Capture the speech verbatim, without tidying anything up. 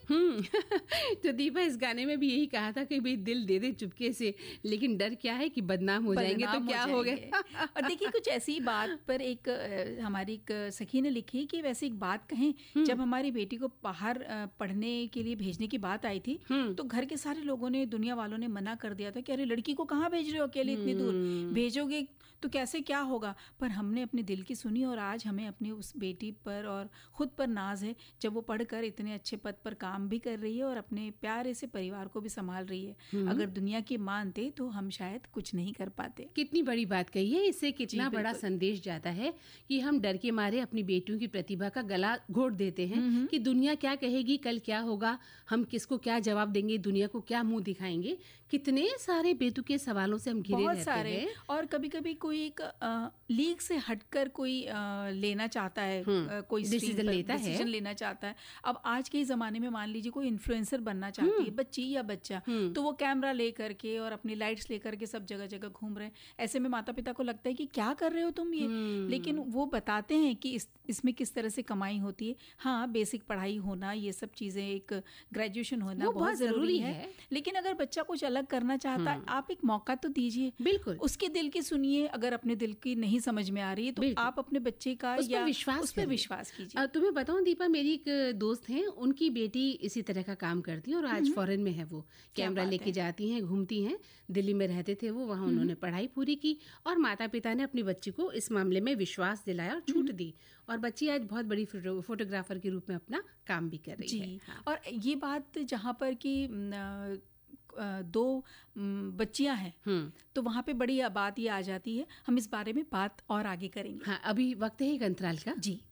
हम्म तो दीपा इस गाने में भी यही कहा था कि भाई दिल दे दे चुपके से, लेकिन डर क्या है कि बदनाम हो जाएंगे तो क्या हो गया। और देखिए कुछ ऐसी बात पर एक हमारी एक सखी ने लिखी कि वैसे एक बात कहें, जब हमारी बेटी को बाहर पढ़ने के लिए भेजने की बात आई थी तो घर के सारे लोगों ने, दुनिया वालों ने मना कर दिया था कि अरे लड़की को कहाँ भेज रहे हो अकेले इतनी दूर, भेजोगे तो कैसे क्या होगा। पर हमने अपने दिल की सुनी और आज हमें अपनी उस बेटी पर और खुद पर नाज है, जब वो पढ़कर इतने अच्छे पद पर काम भी कर रही है और अपने प्यारे से परिवार को भी संभाल रही है। अगर दुनिया की मानते तो हम शायद कुछ नहीं कर पाते। कितनी बड़ी बात कही है, इससे कितना बड़ा संदेश जाता है कि हम डर के मारे अपनी बेटियों की प्रतिभा का गला घोट देते हैं कि दुनिया क्या कहेगी, कल क्या होगा, हम किसको क्या जवाब देंगे, दुनिया को क्या मुंह दिखाएंगे। कितने सारे बेतुके सवालों से हम घिरे रहते सारे हैं। और कभी कभी कोई एक लीग से हटकर कोई आ, लेना चाहता है, आ, कोई डिसीजन लेता है डिसीजन लेना चाहता है। अब आज के जमाने में मान लीजिए कोई इन्फ्लुएंसर बनना चाहती है बच्ची या बच्चा, तो वो कैमरा लेकर के और अपनी लाइट्स लेकर के सब जगह जगह घूम रहे हैं। ऐसे में माता पिता को लगता है कि क्या कर रहे हो तुम ये, लेकिन वो बताते हैं कि इस इसमें किस तरह से कमाई होती है। हाँ, बेसिक पढ़ाई होना, ये सब चीजें, एक ग्रेजुएशन होना बहुत, बहुत जरूरी है, है। लेकिन अगर बच्चा कुछ अलग करना चाहता है, आप एक मौका तो दीजिए। बिल्कुल, उसके दिल की सुनिए। अगर अपने दिल की नहीं समझ में आ रही है तो आप अपने बच्चे का उस या विश्वास उस पर विश्वास कीजिए। तुम्हें बताऊं दीपा, मेरी एक दोस्त है, उनकी बेटी इसी तरह का काम करती है और आज फॉरेन में है। वो कैमरा लेके जाती हैं, घूमती हैं। दिल्ली में रहते थे वो, वहां उन्होंने पढ़ाई पूरी की और माता पिता ने अपनी बच्ची को इस मामले में विश्वास दिलाया और छूट दी, और बच्ची आज बहुत बड़ी फोटोग्राफर के रूप में अपना काम भी कर रही है। हाँ। और ये बात जहाँ पर कि दो बच्चियां हैं तो वहां पे बड़ी बात ये आ जाती है। हम इस बारे में बात और आगे करेंगे। हाँ, अभी वक्त है एक अंतराल का। जी।